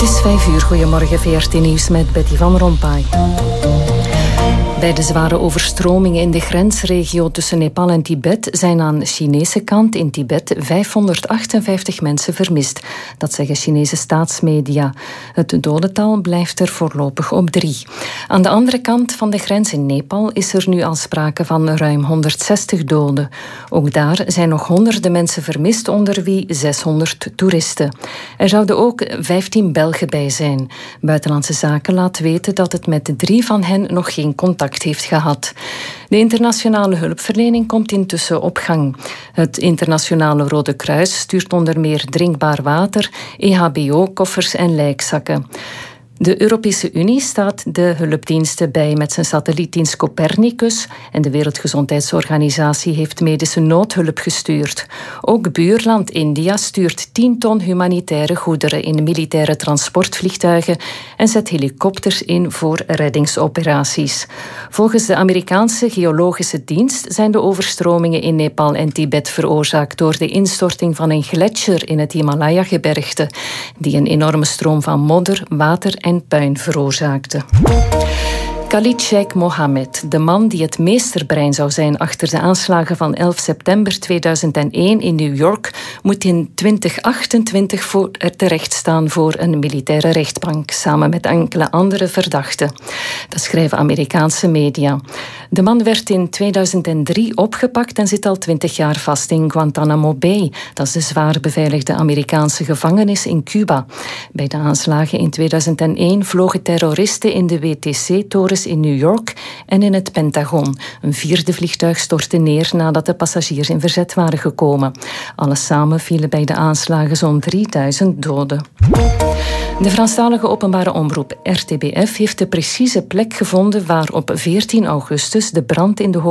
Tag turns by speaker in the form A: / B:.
A: is 5:00. Goedemorgen, VRT Nieuws met Betty van Rompuy. Bij de zware overstromingen in de grensregio tussen Nepal en Tibet zijn aan de Chinese kant in Tibet 558 mensen vermist. Dat zeggen Chinese staatsmedia. Het dodental blijft er voorlopig op 3. Aan de andere kant van de grens in Nepal is er nu al sprake van ruim 160 doden. Ook daar zijn nog honderden mensen vermist, onder wie 600 toeristen. Er zouden ook 15 Belgen bij zijn. Buitenlandse Zaken laat weten dat het met 3 van hen nog geen contact heeft gehad. De internationale hulpverlening komt intussen op gang. Het Internationale Rode Kruis stuurt onder meer drinkbaar water, EHBO-koffers en lijkzakken. De Europese Unie staat de hulpdiensten bij met zijn satellietdienst Copernicus en de Wereldgezondheidsorganisatie heeft medische noodhulp gestuurd. Ook buurland India stuurt 10 ton humanitaire goederen in militaire transportvliegtuigen en zet helikopters in voor reddingsoperaties. Volgens de Amerikaanse Geologische Dienst zijn de overstromingen in Nepal en Tibet veroorzaakt door de instorting van een gletsjer in het Himalaya-gebergte, die een enorme stroom van modder, water en puin veroorzaakte. Khalid Sheikh Mohammed, de man die het meesterbrein zou zijn achter de aanslagen van 11 september 2001 in New York, moet in 2028 terechtstaan voor een militaire rechtbank, samen met enkele andere verdachten. Dat schrijven Amerikaanse media. De man werd in 2003 opgepakt en zit al 20 jaar vast in Guantanamo Bay. Dat is de zwaar beveiligde Amerikaanse gevangenis in Cuba. Bij de aanslagen in 2001 vlogen terroristen in de WTC-torens in New York en in het Pentagon. Een 4e vliegtuig stortte neer nadat de passagiers in verzet waren gekomen. Alles samen vielen bij de aanslagen zo'n 3000 doden. De Franstalige openbare omroep RTBF heeft de precieze plek gevonden waar op 14 augustus de brand in de